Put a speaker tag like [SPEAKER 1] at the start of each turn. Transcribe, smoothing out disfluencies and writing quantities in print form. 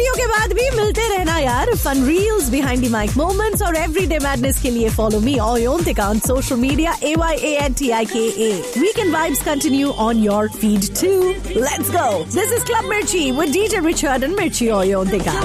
[SPEAKER 1] Radio के बाद भी मिलते रहना यार। Fun reels, behind the mic moments और एवरीडे मैडनेस के लिए follow me Ayantika on social media AYANTIKA. Weekend vibes continue on your feed too. Let's go. This is Club Mirchi with DJ Richard and Mirchi Ayantika.